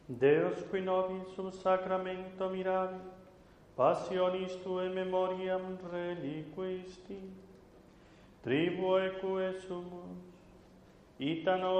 Deus qui nobis sum sacramento miravi, passionis tuae memoriam reliquisti, tribueque sumus, ita nos